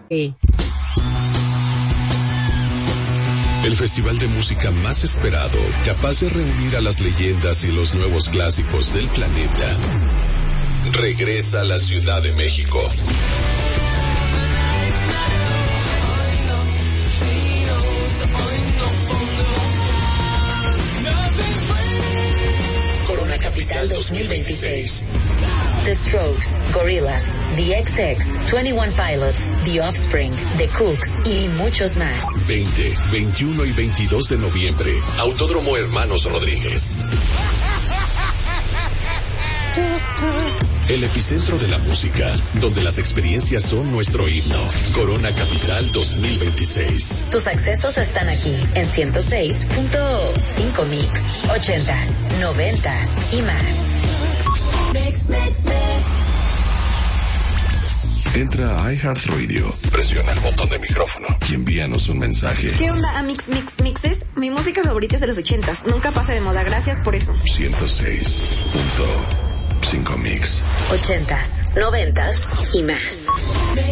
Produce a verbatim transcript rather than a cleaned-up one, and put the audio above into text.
Sí. El festival de música más esperado, capaz de reunir a las leyendas y los nuevos clásicos del planeta, regresa a la Ciudad de México. Corona Capital dos mil veintiséis. The Strokes, Gorillaz, The X X, twenty-one Pilots, The Offspring, The Cooks y muchos más. veinte, veintiuno y veintidós de noviembre, Autódromo Hermanos Rodríguez. El epicentro de la música, donde las experiencias son nuestro himno. Corona Capital dos mil veintiséis. Tus accesos están aquí en ciento seis punto cinco Mix, ochentas, noventas y más. Mix, mix, mix. Entra a iHeartRadio, presiona el botón de micrófono y envíanos un mensaje. ¿Qué onda, Mix Mix Mixes? Mi música favorita es de los ochentas, nunca pasa de moda, gracias por eso. ciento seis punto cinco Mix. Ochentas, noventas y más.